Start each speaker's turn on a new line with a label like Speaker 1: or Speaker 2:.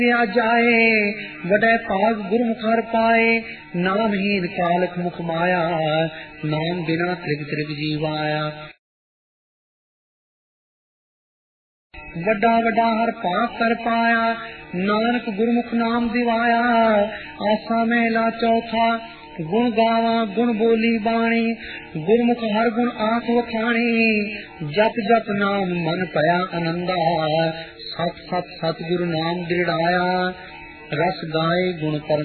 Speaker 1: जाए वडे पाग गुरमुख हर पाए। नामहीन कालक मुख माया, नाम बिना त्रिग त्रिग जीवाया। वड्डा वड्डा हर पाप कर पाया, नानक गुरमुख नाम दिवाया। आसा महला चौथा, गुण गावा गुण बोली बाणी। गुरमुख हर गुण आंख वखाणी। जप जप नाम मन पया आनंदा। सत सत सतगुरु नाम दृढ़ाया। रस गाए गुण पर